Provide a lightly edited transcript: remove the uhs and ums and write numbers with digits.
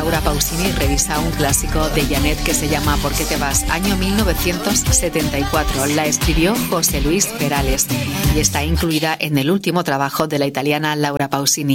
Laura Pausini revisa un clásico de Janet que se llama ¿Por qué te vas? Año 1974. La escribió José Luis Perales y está incluida en el último trabajo de la italiana Laura Pausini.